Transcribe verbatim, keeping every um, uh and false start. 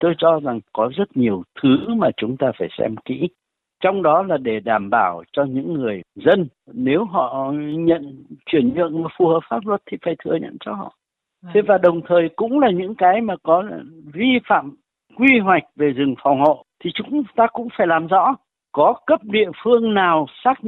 Tôi cho rằng có rất nhiều thứ mà chúng ta phải xem kỹ. Trong đó là để đảm bảo cho những người dân, nếu họ nhận chuyển nhượng mà phù hợp pháp luật thì phải thừa nhận cho họ. Thế và đồng thời cũng là những cái mà có vi phạm quy hoạch về rừng phòng hộ thì chúng ta cũng phải làm rõ. Có cấp địa phương nào xác nhận